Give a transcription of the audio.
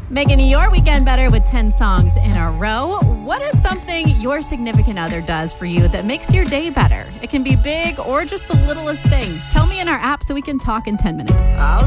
Making your weekend better with 10 songs in a row. What is something your significant other does for you that makes your day better? It can be big or just the littlest thing. Tell me in our app so we can talk in 10 minutes. I'll